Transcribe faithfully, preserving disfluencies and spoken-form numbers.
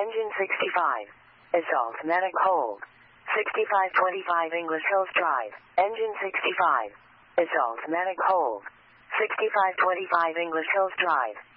Engine sixty-five. Assault Medic hold. sixty-five twenty-five English Hills Drive. Engine sixty-five. Assault Medic hold. sixty-five twenty-five English Hills Drive.